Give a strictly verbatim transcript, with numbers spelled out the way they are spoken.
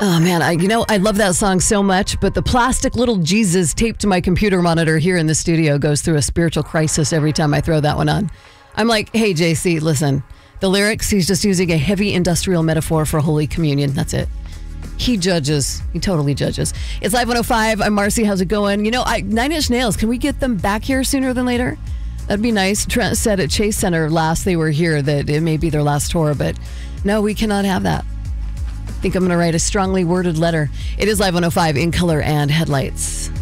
Oh, man, I, you know, I love that song so much, but the plastic little Jesus taped to my computer monitor here in the studio goes through a spiritual crisis every time I throw that one on. I'm like, hey, J C, listen, the lyrics, he's just using a heavy industrial metaphor for Holy Communion. That's it. He judges. He totally judges. It's Live one oh five. I'm Marcy. How's it going? You know, I, Nine Inch Nails, can we get them back here sooner than later? That'd be nice. Trent said at Chase Center last they were here that it may be their last tour, but no, we cannot have that. I think I'm going to write a strongly worded letter. It is Live one oh five in color and headlights.